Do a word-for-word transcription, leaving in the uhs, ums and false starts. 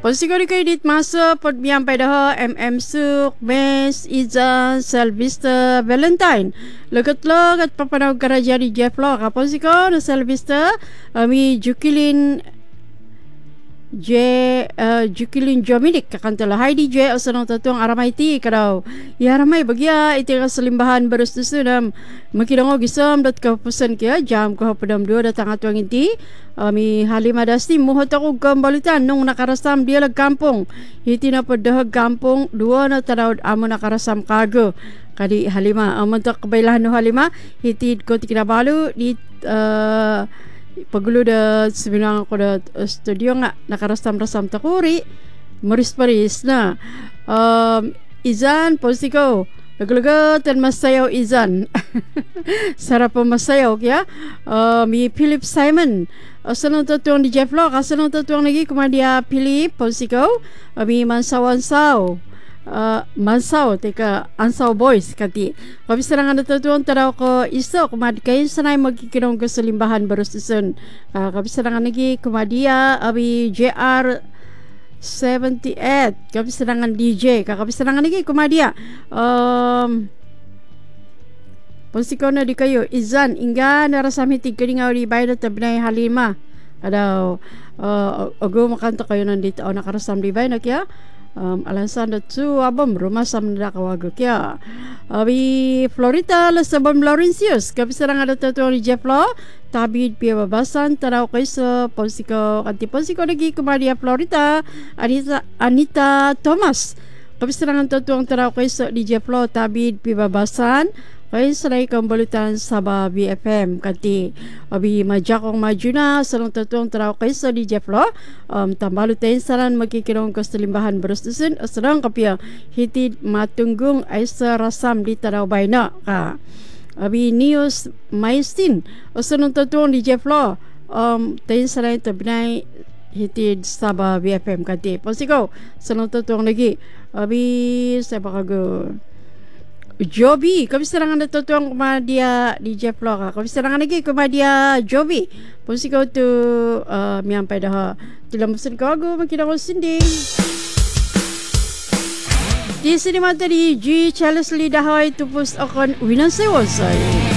Posiko kayo dit masa pod miyang pada M M Suk, Mes, Izan, Selvista, Valentine. Lagat lagat papanaw karaja di Jeff Lo. Posiko na Selvista, ami Jukilin J uh, Jukilin Jominic kakantala hai di J asanong tatuang aramay ti kadaw ya aramay bagya iti kasalimbahan baros tusunam makinango gisam dat kapusan kaya jam ko hapadam dua datang atuang inti ami halima dasti muhot ako gambalitan nung nakarasam dia lag kampung iti na padahag kampung dua na tanaw amo nakarasam kago kadi halima amantak kabailahan no halima iti ko ti kinabalu di uh, Pagulo da sabilang ako da studio nga nakarasam-rasam takuri maris-paris na um, Izan posiko laglagan masayaw Izan sarap po masayaw kaya uh, mi Philip Simon asanong tatuang di Jeff Lo asanong tatuang lagi kumadia Philip posiko uh, mi mansaw-ansaw Uh, mansaw teka ansaw boys kati kabisarangan na tatuan taraw ko iso kumad kayo sanay magkikinong ko sa limbahan baros ison uh, kabisarangan lagi kumadia abi J R seventy-eight kabisarangan D J kakabisarangan lagi kumadia um posiko na di kayo Izan ingga narasami tigkalingaw di bayan na tabinay halima adaw uh, ago makanta kayo nandito o nakarasam di bayan na kaya Um, alansan da tu abam rumah samda kawago kya abi Florida la sabam Laurentius kapisarang ada tatuang di Jeff Lo tabid pia babasan taraw kaysa posiko kanti posiko lagi kumadia Florida Anita Anita Thomas kapisarang tatuang taraw kaysa di Jeff Lo tabid pia babasan kaya saray kambalitan sa B F M kanti abi majakong majuna salong tatuang taraw kaysa di Jeff Lo um, tambalo tayo saran magkikirong kastalimbahan barustusin o sarang kapya hitid matunggung ay sa rasam di taraw bayna ka abi news maistin o salong tatuang di Jeff Lo um, tayo saray tabinay hitid sa B F M kanti posiko salong tatuang lagi abi sa bakago Joby, kabisarangan na tutuang kumadia di Jeff Lo ka. Kabisarangan lagi kumadia Joby. Pusiko tu uh, miyampay dah. Tilamusin ko ako makita ko sinding. Di sini mata di G Charles Lee dahoy tupus akon winansay-wansay.